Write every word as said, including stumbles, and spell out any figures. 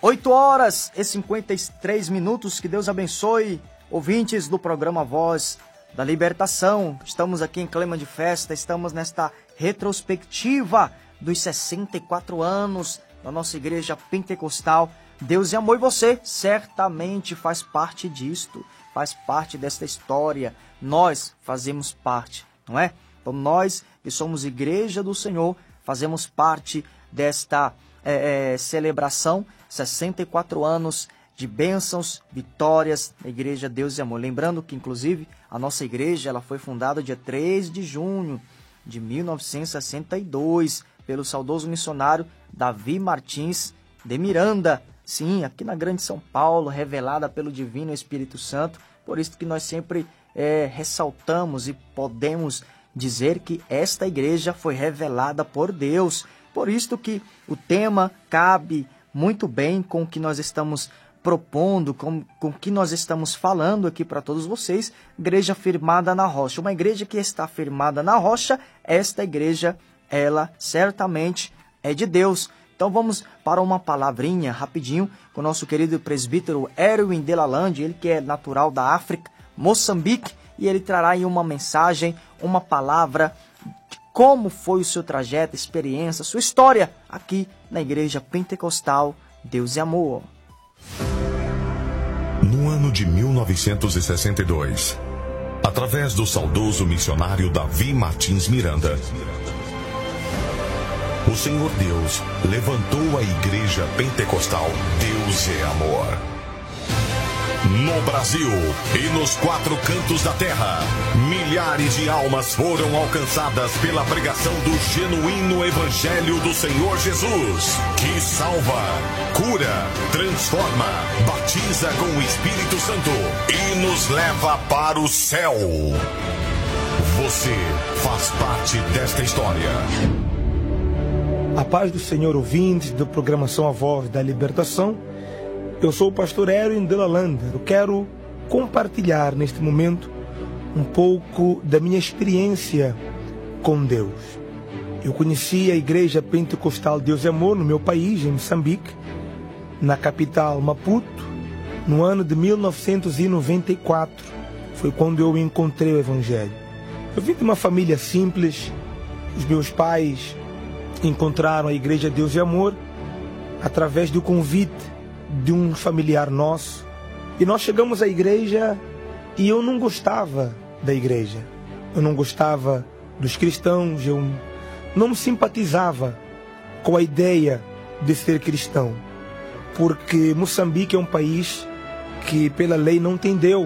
oito horas e cinquenta e três minutos, que Deus abençoe, ouvintes do programa Voz da Libertação. Estamos aqui em clima de festa, estamos nesta retrospectiva dos sessenta e quatro anos da nossa igreja pentecostal. Deus e amor, e você certamente faz parte disto, faz parte desta história. Nós fazemos parte, não é? Então nós que somos igreja do Senhor, fazemos parte desta é, é, celebração, sessenta e quatro anos de bênçãos, vitórias na igreja Deus e Amor. Lembrando que, inclusive, a nossa igreja ela foi fundada dia três de junho de mil novecentos e sessenta e dois pelo saudoso missionário Davi Martins de Miranda. Sim, aqui na Grande São Paulo, revelada pelo Divino Espírito Santo. Por isso que nós sempre é, ressaltamos e podemos dizer que esta igreja foi revelada por Deus. Por isso que o tema cabe muito bem com o que nós estamos propondo, com, com o que nós estamos falando aqui para todos vocês. Igreja firmada na rocha. Uma igreja que está firmada na rocha, esta igreja, ela certamente é de Deus. Então vamos para uma palavrinha rapidinho com o nosso querido presbítero Erwin Delalande, ele que é natural da África, Moçambique, e ele trará aí uma mensagem, uma palavra de como foi o seu trajeto, experiência, sua história aqui na Igreja Pentecostal Deus e Amor. No ano de mil novecentos e sessenta e dois, através do saudoso missionário Davi Martins Miranda, o Senhor Deus levantou a Igreja Pentecostal Deus e Amor. No Brasil e nos quatro cantos da terra, milhares de almas foram alcançadas pela pregação do genuíno Evangelho do Senhor Jesus, que salva, cura, transforma, batiza com o Espírito Santo e nos leva para o céu. Você faz parte desta história. A paz do Senhor, ouvintes da programação A Voz da Libertação. Eu sou o pastor Erwin Delalande. Eu quero compartilhar neste momento um pouco da minha experiência com Deus. Eu conheci a Igreja Pentecostal Deus e Amor no meu país, em Moçambique, na capital Maputo, no ano de mil novecentos e noventa e quatro. Foi quando eu encontrei o Evangelho. Eu vim de uma família simples. Os meus pais encontraram a Igreja Deus e Amor através do convite de um familiar nosso. E nós chegamos à igreja e eu não gostava da igreja. Eu não gostava dos cristãos, eu não me simpatizava com a ideia de ser cristão. Porque Moçambique é um país que pela lei não tem Deus.